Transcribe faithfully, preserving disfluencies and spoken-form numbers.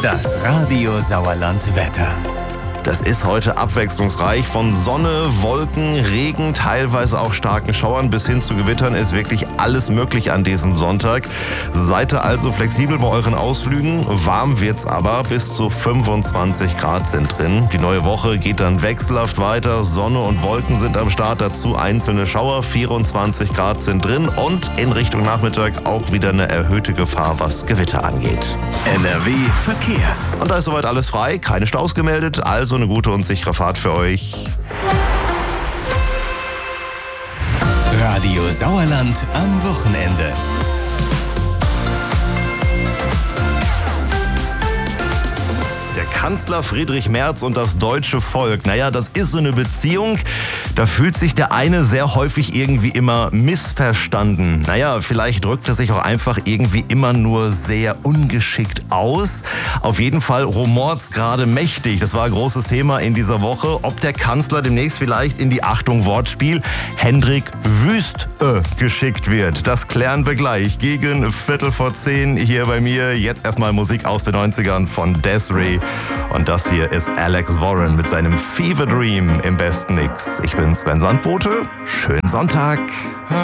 Das Radio Sauerland Wetter. Das ist heute abwechslungsreich. Von Sonne, Wolken, Regen, teilweise auch starken Schauern bis hin zu Gewittern ist wirklich alles möglich an diesem Sonntag. Seid ihr also flexibel bei euren Ausflügen. Warm wird's aber, bis zu fünfundzwanzig Grad sind drin. Die neue Woche geht dann wechselhaft weiter. Sonne und Wolken sind am Start, dazu einzelne Schauer. vierundzwanzig Grad sind drin und in Richtung Nachmittag auch wieder eine erhöhte Gefahr, was Gewitter angeht. N R W Verkehr. Und da ist soweit alles frei, keine Staus gemeldet, also eine gute und sichere Fahrt für euch. Radio Sauerland am Wochenende. Der Kanzler Friedrich Merz und das deutsche Volk. Naja, das ist so eine Beziehung, da fühlt sich der eine sehr häufig irgendwie immer missverstanden. Naja, vielleicht drückt er sich auch einfach irgendwie immer nur sehr ungeschickt aus. Auf jeden Fall rumort's gerade mächtig. Das war ein großes Thema in dieser Woche, ob der Kanzler demnächst vielleicht in die, Achtung Wortspiel, Hendrik Wüst äh, geschickt wird. Das klären wir gleich gegen Viertel vor zehn hier bei mir. Jetzt erstmal Musik aus den neunzigern von Des'ree. Und das hier ist Alex Warren mit seinem Fever Dream im besten Mix. Ich bin Sven Sandbote. Schönen Sonntag.